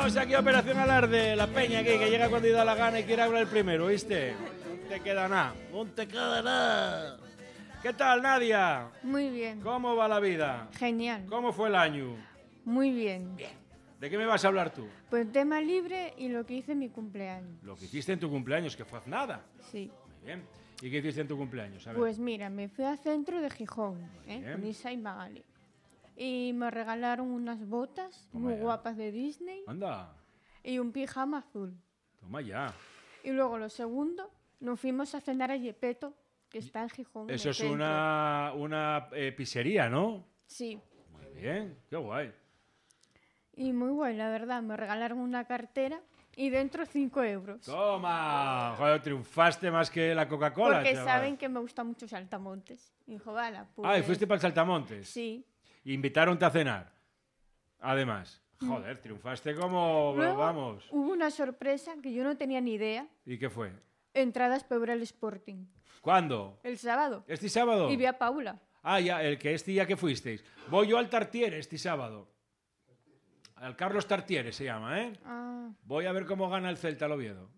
Estamos aquí a Operación Alarde, la peña aquí, que llega cuando da la gana y quiere hablar el primero, ¿viste? No te queda nada, no te queda nada. ¿Qué tal, Nadia? Muy bien. ¿Cómo va la vida? Genial. ¿Cómo fue el año? Muy bien. Bien. ¿De qué me vas a hablar tú? Pues tema libre y lo que hice en mi cumpleaños. Lo que hiciste en tu cumpleaños, que fue nada. Sí. Muy bien. ¿Y qué hiciste en tu cumpleaños? A ver. Pues mira, me fui al centro de Gijón, Bien. con Isa y Magali. Y me regalaron unas botas Toma muy ya. guapas de Disney Anda, y un pijama azul. toma ya. Y luego lo segundo, nos fuimos a cenar a Yepeto, que está en Gijón. en Eso el es centro. una pizzería, ¿no? Sí. Muy bien, qué guay. Y muy guay, la verdad. Me regalaron una cartera y dentro 5 euros. ¡Toma! Joder, triunfaste más que la Coca-Cola, Porque chaval. saben que me gusta mucho Saltamontes. Y dijo, vale, pues... Ah, ¿y fuiste para el Saltamontes? Sí. Invitaronte a cenar. Además. Joder, triunfaste como... Luego vamos. hubo una sorpresa que yo no tenía ni idea. ¿Y qué fue? Entradas para ver el Sporting. ¿Cuándo? El sábado. ¿Este sábado? Y vi a Paula. Ah, ya, el que este día que fuisteis. Voy yo al Tartiere este sábado. Al Carlos Tartiere se llama, ¿eh? Ah, Voy a ver cómo gana el Celta al Oviedo.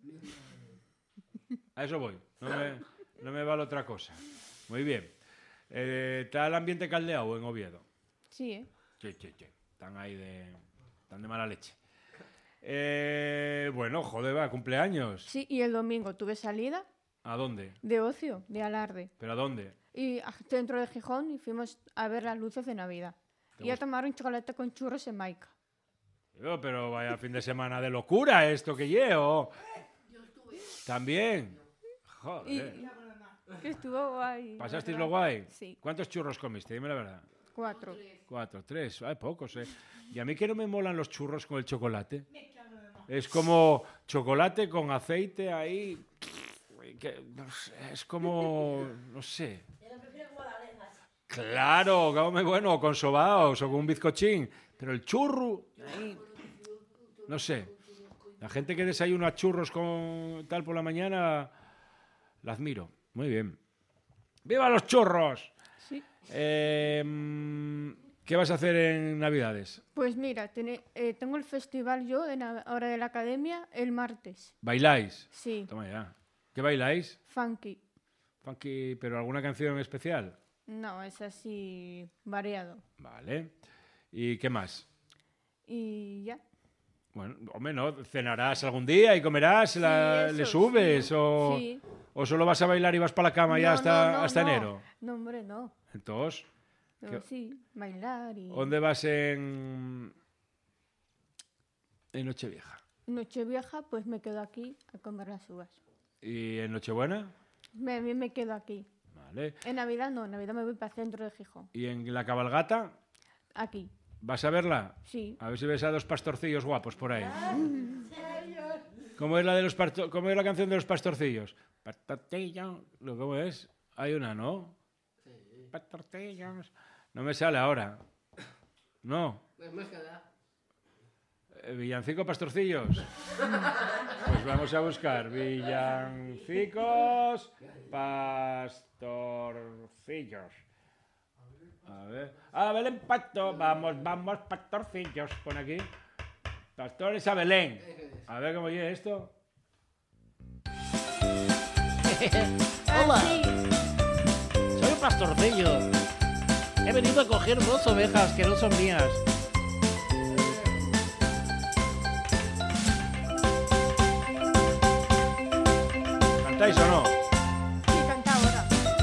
A eso voy. No me vale otra cosa. Muy bien. ¿Está el ambiente caldeado en Oviedo? sí, ¿eh? Sí. Están ahí están de mala leche. Bueno, joder, va, cumpleaños. Sí, y el domingo tuve salida ¿A dónde? de ocio, de alarde. ¿Pero a dónde? Y al centro de Gijón y fuimos a ver las luces de Navidad. Y a tomar un chocolate con churros en Maica. Pero vaya fin de semana de locura esto que llevo. Yo estuve. También. Joder. Que estuvo guay. ¿Pasasteis ¿verdad? lo guay? Sí, ¿Cuántos churros comiste? Dime la verdad. 4. 4, 3. Hay pocos, ¿eh? Y a mí que no me molan los churros con el chocolate. Es como chocolate con aceite ahí. No sé, es como... No sé. Claro, come bueno, con sobaos o con un bizcochín. Pero el churro... ahí, no sé. La gente que desayuna churros con tal por la mañana, la admiro. Muy bien. ¡Viva los churros! Sí. ¿Qué vas a hacer en Navidades? Pues mira, tengo el festival yo ahora de la academia el martes. ¿Bailáis? Sí, Toma ya. ¿Qué bailáis? funky. Funky, pero alguna canción en especial. No, es así variado. Vale. ¿Y qué más? Y ya. Bueno, hombre, ¿no? ¿Cenarás algún día y comerás? eso, ¿Le subes? sí. O, Sí. ¿O solo vas a bailar y vas para la cama ya hasta no. enero? No, hombre, no. Entonces, Pero sí, bailar y... ¿dónde vas en Nochevieja? Nochevieja, pues me quedo aquí a comer las uvas. ¿Y en Nochebuena? Me quedo aquí. Vale. En Navidad no, en Navidad me voy para el centro de Gijón. ¿Y en la cabalgata? Aquí, ¿Vas a verla? sí. A ver si ves a dos pastorcillos guapos por ahí. ¿Cómo es cómo es la canción de los pastorcillos? Pastorcillo, ¿cómo es? Hay una, ¿no? Sí. Pastorcillos. No me sale ahora. No. Villancico pastorcillos. Pues vamos a buscar villancicos pastorcillos. A ver. A Belén Pasto. Vamos, pastorcillos. Pon aquí. Pastores a Belén. A ver cómo oye esto. Hola, Sí. soy un pastorcillo. He venido a coger 2 ovejas que no son mías. ¿Cantáis o no? Sí, canta ahora.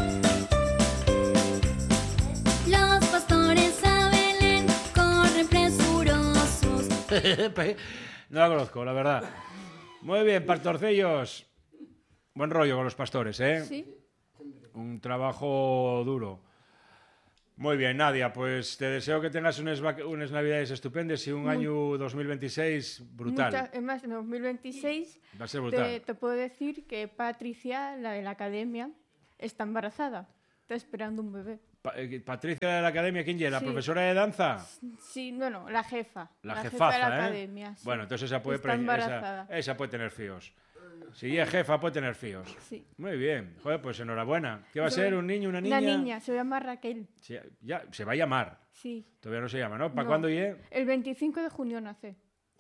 Los pastores a Belén corren presurosos. No la conozco, la verdad. Muy bien, pastorcillos. Buen rollo con los pastores, ¿eh? Sí. Un trabajo duro. Muy bien, Nadia, pues te deseo que tengas unas navidades estupendas y un año 2026 brutal. Es más, en 2026 Va a ser brutal. te puedo decir que Patricia, la de la academia, está embarazada. Está esperando un bebé. Patricia de la academia, ¿quién llega? ¿La Sí. profesora de danza? Sí, bueno, la jefa. La jefa jefaza, de la ¿eh? academia. Sí. Bueno, entonces esa puede, Está embarazada. esa puede tener fíos. Si es jefa, puede tener fíos. Sí. Muy bien. Joder, pues enhorabuena. ¿Qué va a ser? ¿Un niño, una niña? Una niña, se llama Raquel. Sí, ya, se va a llamar. Sí. Todavía no se llama, ¿no? ¿Para No. cuándo llegue? El 25 de junio nace.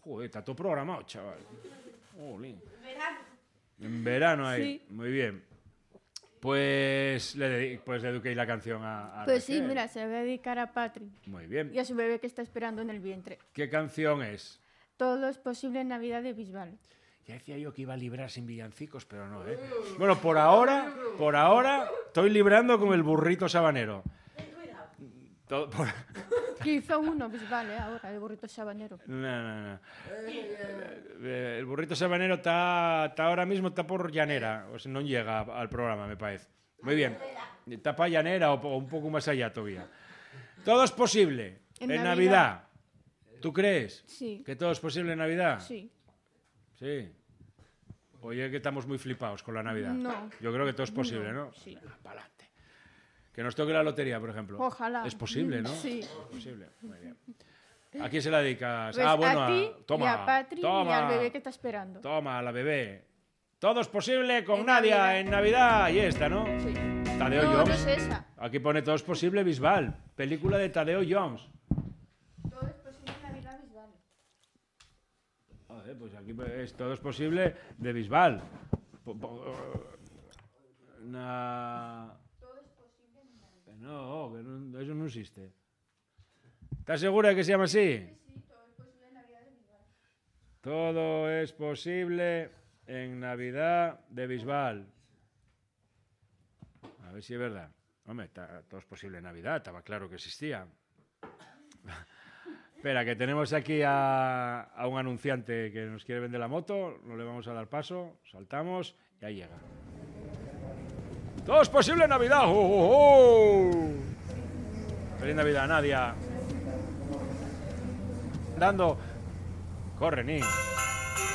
Joder, está todo programado, chaval. Jolín. En verano ahí. Sí. Muy bien. Pues le dediqué la canción a Pues sí, Raquel. mira, se va a dedicar a Patri Muy bien. y a su bebé que está esperando en el vientre. ¿Qué canción es? Todo es posible en Navidad de Bisbal. Ya decía yo que iba a librar sin villancicos, pero no, ¿eh? Bueno, por ahora, estoy librando con el burrito sabanero. Todo por... Que hizo uno Bisbal, ahora, el burrito sabanero. No. El burrito sabanero está ahora mismo está por Llanera, o sea, no llega al programa, me parece. Muy bien. Está para Llanera o un poco más allá todavía. Todo es posible En en Navidad. Navidad. ¿Tú crees? Sí. ¿Que todo es posible en Navidad? Sí. Sí. Oye, que estamos muy flipados con la Navidad. No. Yo creo que todo es posible, ¿no? Sí. Pa'lante. Que nos toque la lotería, por ejemplo. Ojalá. Es posible, ¿no? Sí. Es posible. Muy bien. ¿A quién se la dedicas? Pues Bueno, a ti toma. y a Patri toma, y al bebé que está esperando. Toma, a la bebé. Todo es posible con En Nadia Navidad. en Navidad. Y esta, ¿no? Sí. Tadeo No, no Jones. es esa. Aquí pone Todo es posible Bisbal. Película de Tadeo Jones. Todo es posible en Navidad Bisbal. Joder, pues aquí es Todo es posible de Bisbal. No, que no, eso no existe. ¿Estás segura de que se llama así? Sí, todo es posible en Navidad de Bisbal. Todo es posible en Navidad de Bisbal. A ver si es verdad. Hombre, todo es posible en Navidad, estaba claro que existía. Espera, que tenemos aquí a un anunciante que nos quiere vender la moto, no le vamos a dar paso, saltamos y ahí llega. ¡Todo es posible en Navidad! ¡Oh, oh, oh! ¡Feliz Navidad, Nadia! Dando... Corre, ni.